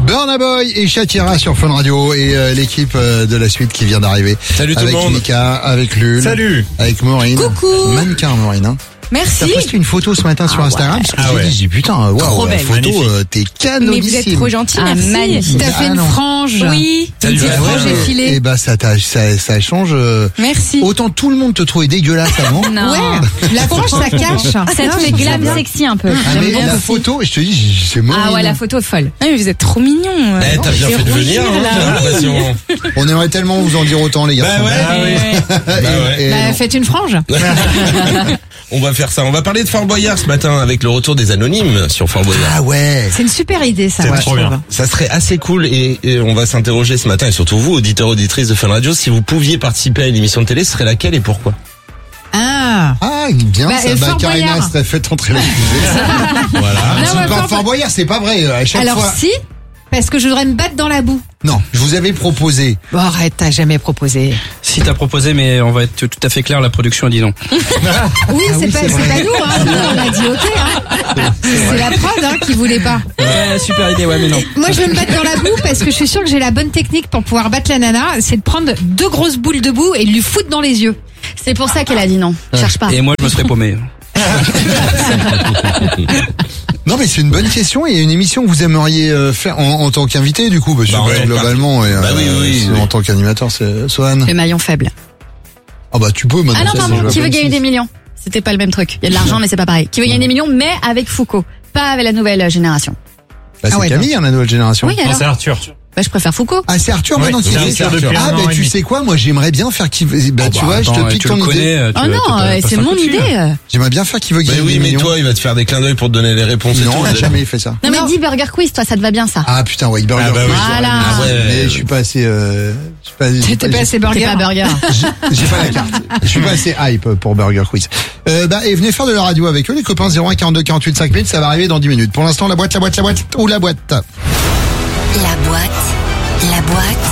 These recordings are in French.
Burna Boy et Shakira sur Fun Radio et l'équipe de la suite qui vient d'arriver. Salut tout le monde. Avec Mika, avec Lul. Salut. Avec Maureen. Coucou. Mannequin Maureen. Hein. Merci. T'as posté une photo ce matin sur Instagram parce que j'ai dit putain, waouh, la belle. photo, t'es canonissime. Mais vous êtes trop gentil, merci. Magnifique. T'as fait une frange. Oui. Une petite frange effilée. Et bah ça change. Merci. Autant tout le monde te trouvait dégueulasse avant. Non. Ouais. La frange, ça cache. Ça te fait glam sexy un peu. Ah, mais la photo, je te dis, c'est moi. Ah ouais, la photo est folle. Ah, mais vous êtes trop mignons. T'as bien fait de venir, j'ai l'impression. On aimerait tellement vous en dire autant, les gars. Bah ouais. Faites une frange. On va faire ça. On va parler de Fort Boyard ce matin avec le retour des anonymes sur Fort Boyard. Ah ouais. C'est une super idée, ça. C'est Ouais, trop bien. Ça serait assez cool et on va s'interroger ce matin et surtout vous, auditeurs, auditrices de Fun Radio, si vous pouviez participer à une émission de télé, ce serait laquelle et pourquoi? Ah, bien Bah, ça. Fort Karina Boyard. serait fait entrer l'accusé. Voilà. Tu ne parles Fort Boyard, c'est pas vrai. À chaque alors fois. si, parce que je voudrais me battre dans la boue. Non, je vous avais proposé. Bon, arrête, t'as jamais proposé. Si t'as proposé, mais on va être tout à fait clair, la production dit non. Oui, c'est pas c'est vrai. nous, hein. Nous, on a dit ok, hein. C'est la prod, hein, qui voulait pas. Ouais, super idée, ouais, mais non. Moi, je vais me battre dans la boue parce que je suis sûre que j'ai la bonne technique pour pouvoir battre la nana. C'est de prendre 2 grosses boules de boue et de lui foutre dans les yeux. C'est pour ça qu'elle a dit non. Cherche pas. Et moi, je me serais paumé. Non, mais c'est une bonne question et une émission que vous aimeriez faire en tant qu'invité, du coup, parce que Bah ouais, globalement, et, oui. en tant qu'animateur, c'est Sohan. Le maillon faible. Ah bah tu peux maintenant. Ah non, ça, pardon. c'est Qui veut déjà gagner des millions? C'était pas le même truc. Il y a de l'argent, mais c'est pas pareil. Qui veut gagner des millions, mais avec Foucault. Pas avec la nouvelle génération. Bah, c'est Ah ouais, Camille, hein, la nouvelle génération. Oui, alors. c'est Arthur. Bah, je préfère Foucault. Ah, c'est Arthur maintenant qui c'est fait Arthur ça. depuis Ah, un an bah et tu demi. sais quoi, moi j'aimerais bien faire qui veut. Bah tu vois, je te pique tu ton le idée. connais. Oh non, c'est mon idée. J'aimerais bien faire qui veut Bah gagner oui, des mais millions. toi, il va te faire des clins d'œil pour te donner les réponses et Non, tout. on n'a jamais fait ça. Non, mais dis Burger Quiz, toi, ça te va bien, ça. Ah putain, ouais, Burger. Ah bah oui. Voilà. Ah ouais. Mais je suis pas assez. T'es pas assez T'es burger. pas burger. J'ai pas la carte. Je suis pas assez hype pour Burger Quiz. Et venez faire de la radio avec eux, les copains. 01 42 48 5000, ça va arriver dans 10 minutes. Pour l'instant, la boîte ou la boîte. La boîte ou la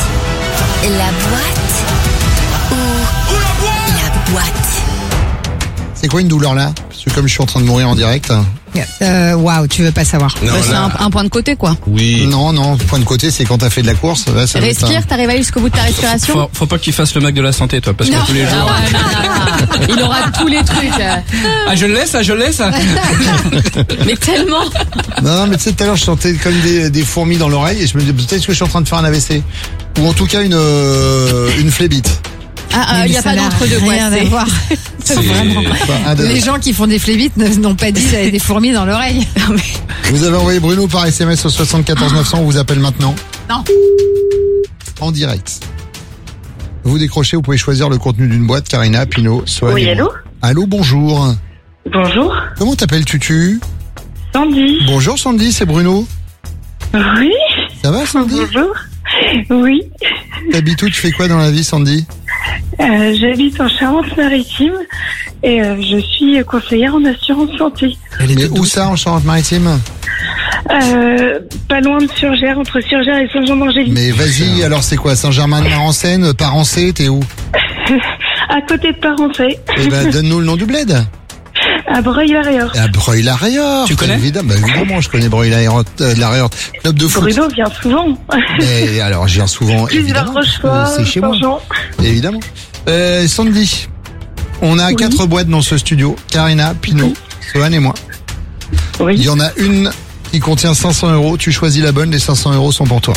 boîte. C'est quoi une douleur là? Parce que comme je suis en train de mourir en direct. Waouh, tu veux pas savoir. Non, Bah, c'est là. un point de côté, quoi. Oui. Non, point de côté, c'est quand t'as fait de la course. Là, ça va être Respire, t'arrives à aller jusqu'au bout de ta respiration. Faut pas que tu fasses le mec de la santé, toi, parce que tous les jours. Non. Il aura tous les trucs. Ah, je le laisse. Mais tellement. Non, mais tu sais, tout à l'heure, je sentais comme des fourmis dans l'oreille et je me disais, peut-être que je suis en train de faire un AVC. Ou en tout cas, une flébite. Ah, il y a pas d'entre-deux, quoi. Rien à C'est- voir. Vraiment. Enfin, Les gens qui font des flébites n'ont pas dit qu'il y avait des fourmis dans l'oreille. Vous avez envoyé Bruno par SMS au 74 900, on vous appelle maintenant. Non. En direct. Vous décrochez, vous pouvez choisir le contenu d'une boîte, Karina, Pinot, Sohan. Oui, et moi. Allô, bonjour. Bonjour, Comment t'appelles-tu? Sandy. Bonjour Sandy, c'est Bruno. Oui, Ça va Sandy? bonjour. Oui, T'habites où? Tu fais quoi dans la vie Sandy? j'habite en Charente-Maritime et je suis conseillère en assurance santé. Mais où ça en Charente-Maritime? Pas loin de Surgères, entre Surgères et Saint-Jean-d'Angély. Mais vas-y, alors c'est quoi? Saint-Germain-de-Marencennes, Parancé, t'es où? À côté de Parancé, Eh ben donne-nous le nom du bled. à Breuil-la-Réorte. À Breuil-la-Réorte. Tu connais? Évidemment, je connais Breuil-la-Réorte. Club de foot. Bruno vient souvent. Mais alors, je viens souvent, Plus vers évidemment. Rochefort, C'est chez moi, Saint-Jean. évidemment. Sandy, on a 4 boîtes dans ce studio. Karina, Pinot, Sohan et moi. Il Oui, y en a une qui contient 500 €. Tu choisis la bonne, les 500 € sont pour toi.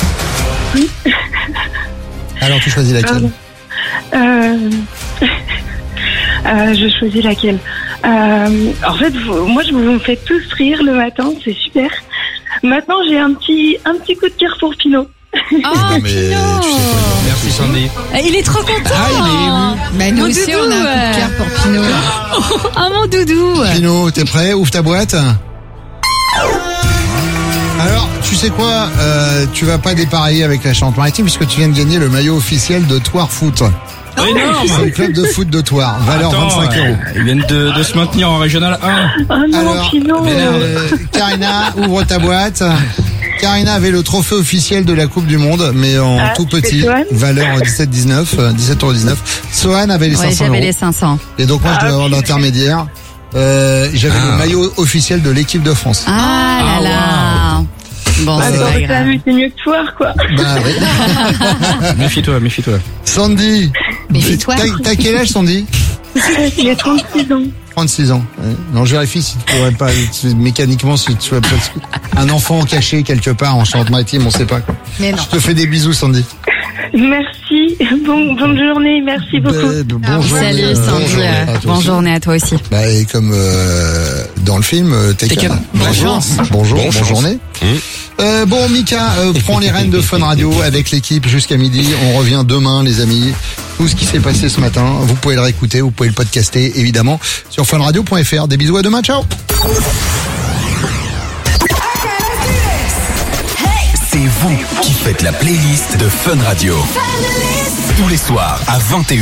Alors, tu choisis laquelle? pardon. Je choisis laquelle. En fait, moi, vous me faites tous rire le matin, c'est super. Maintenant, j'ai un petit coup de cœur pour Pinot. Oh, mais tu sais Pinot. quoi, Merci Sandy. Il est trop content. Bah, nous Mon aussi, doudou, on a un coup de cœur pour Pinot. Ah, mon doudou. Pinot, t'es prêt? Ouvre ta boîte. Alors, tu sais quoi? Tu vas pas dépareiller avec la Charente-Maritime puisque tu viens de gagner le maillot officiel de Thouars Foot. C'est Énorme. le club de foot de Thouars. Valeur 25 €. Ils viennent de se maintenir en régional 1. Oh non, Alors, Pinot. Karina, ouvre ta boîte. Karina avait le trophée officiel de la Coupe du Monde, mais en tout c'est petit, Sohan valeur 17,19 €. Sohan avait les Ouais, 500 j'avais €. les 500. Et donc moi, je devais avoir l'intermédiaire. J'avais le maillot officiel de l'équipe de France. Ah là là. Bon, Bon, c'est pas T'as grave. vu, c'est mieux que voir, quoi. Bah oui. Méfie-toi, méfie-toi. Sandy. Méfie-toi. T'as quel âge, Sandy? J'ai 36 ans. 36 ans. Ouais. Non, je vérifie si tu pourrais pas, mécaniquement, si tu pourrais pas, un enfant caché quelque part en Charente-Maritime, on sait pas, quoi. Mais non. Je te fais des bisous, Sandy. Merci. Bonne journée. Merci beaucoup. Bonne journée. Salut Sandy, à toi bonne aussi. journée à toi aussi. Bah, et comme dans le film Taken. Taken. Bonjour. Bonjour. Bonne Bonne chance. journée. Bon, Mika prend les rênes de Fun Radio avec l'équipe jusqu'à midi. On revient demain, les amis. Tout ce qui s'est passé ce matin, vous pouvez le réécouter, vous pouvez le podcaster, évidemment, sur funradio.fr. Des bisous, à demain. Ciao. C'est vous qui faites la playlist de Fun Radio. Tous les soirs à 21h.